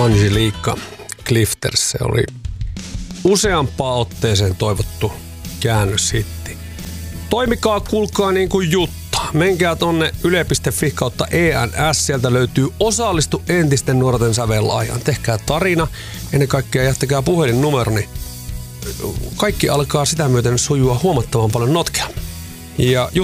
Angelica Clifters. Se oli useampaan otteeseen toivottu käännöshitti. Toimikaa, kuulkaa niin kuin Jutta. Menkää tonne yle.fi/ENS. Sieltä löytyy Osallistu entisten nuorten sävellaajaan. Tehkää tarina. Ennen kaikkea jättäkää puhelinnumero, niin kaikki alkaa sitä myöten sujua huomattavan paljon notkeammin. Ja